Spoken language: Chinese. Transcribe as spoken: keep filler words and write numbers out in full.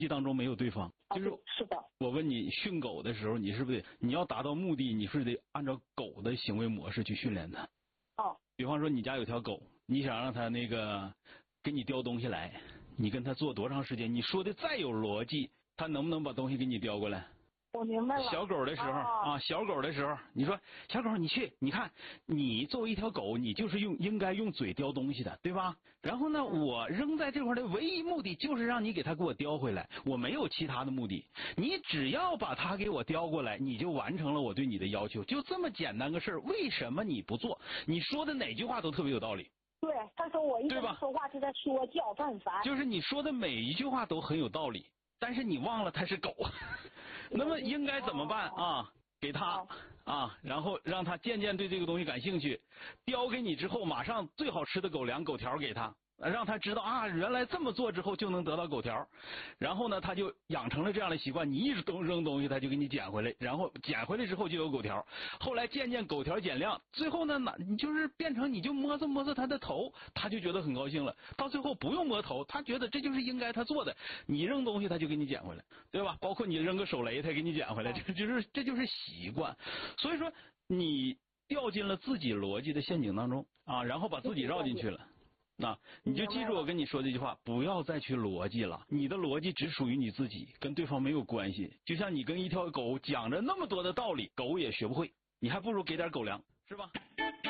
记当中没有对方，就是是的。 我问你训狗的时候，你是不是你要达到目的，你是得按照狗的行为模式去训练它？ 哦。 比方说你家有条狗，你想让它那个给你叼东西来，你跟它做多长时间？你说的再有逻辑，它能不能把东西给你叼过来？ 我明白了。 小狗的时候、哦、啊，小狗的时候，你说小狗你去，你看你作为一条狗，你就是用应该用嘴叼东西的，对吧？然后呢，我扔在这块的唯一目的就是让你给它给我叼回来，我没有其他的目的。你只要把它给我叼过来，你就完成了我对你的要求，就这么简单个事儿。为什么你不做？你说的哪句话都特别有道理。 对，他说我一跟他说话就在说教，他很烦。 就是你说的每一句话都很有道理。但是你忘了它是狗，那么应该怎么办啊？给它啊，然后让它渐渐对这个东西感兴趣，叼给你之后，马上最好吃的狗粮、狗条给它，让它知道啊，原来这么做之后就能得到狗条。然后呢，它就养成了这样的习惯，你一直扔扔东西，它就给你捡回来，然后捡回来之后就有狗条。后来渐渐狗条减量，最后呢，你就是变成你就摸着摸着它的头，它就觉得很高兴了。到最后不用摸头，它觉得这就是应该它做的。你扔东西，它就给你捡回来，对吧？包括你扔个手雷，它给你捡回来，这就是这就是习惯。所以说，你掉进了自己逻辑的陷阱当中啊，然后把自己绕进去了。那你就记住我跟你说这句话，不要再去逻辑了，你的逻辑只属于你自己，跟对方没有关系。就像你跟一条狗讲着那么多的道理，狗也学不会，你还不如给点狗粮，是吧？